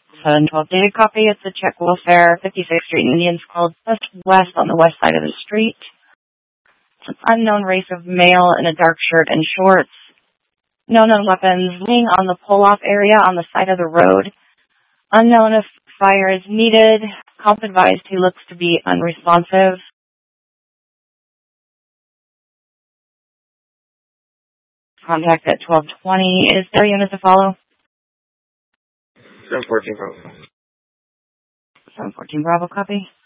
712 data copy. It's a Czech Welfare, 56th Street in Indians called just west on the west side of the street. It's an unknown race of male in a dark shirt and shorts. No known weapons, laying on the pull-off area on the side of the road. Unknown if fire is needed. Comp advised he looks to be unresponsive. Contact at 1220. Is there a unit to follow? 714 Bravo. 714 Bravo, copy.